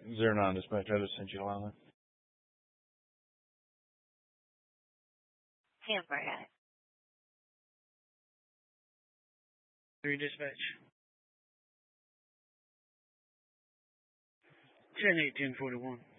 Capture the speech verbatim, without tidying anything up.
Zero nine dispatch. I just sent you a line. Hamburger. Three dispatch. Ten eight ten forty one.